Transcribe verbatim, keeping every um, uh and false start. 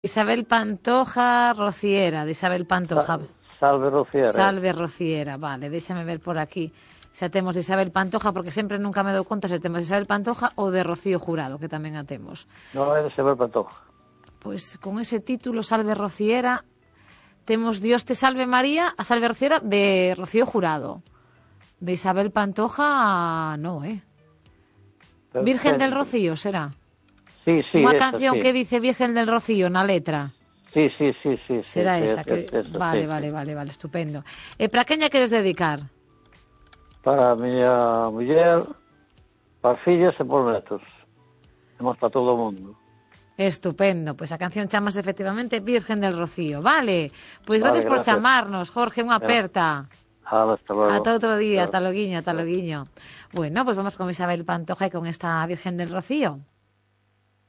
Isabel Pantoja Rociera, de Isabel Pantoja. Salve Rociera. Salve Rociera, vale, déxame ver por aquí se temos de Isabel Pantoja, porque sempre nunca me dou conta se temos de Isabel Pantoja ou de Rocío Jurado, que tamén a temos. Non, é de Isabel Pantoja. Pois con ese título, Salve Rociera, temos Dios te salve María, a Salve Rociera de Rocío Jurado. De Isabel Pantoja, no, eh? Pero Virgen del Rocío, será? Sí, sí, unha esa, canción sí. que dice Virgen del Rocío na letra. Sí, sí, sí, sí. Será sí, esa, sí, que... esa, vale, sí, vale, sí. vale, vale, estupendo. E para quen a queres dedicar? Para a miña muller, para as fillas e por netos. Temos para todo o mundo. Estupendo, pois pues a canción chamas efectivamente Virgen del Rocío, vale? Pois pues vale, gracias por gracias. chamarnos, Jorge, unha aperta. Hala, hasta luego. Ata outro día, Hasta ata loguiño, ata loguiño. Bueno, pois pues vamos con Isabel Pantoja e con esta Virgen del Rocío.